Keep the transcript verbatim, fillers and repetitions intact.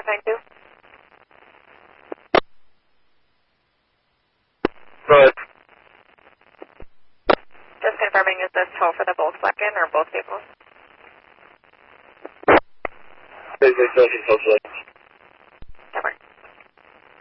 verifying too. Go ahead. Just confirming, is this tow for the Volkswagen or both vehicles? Business session, Volkswagen.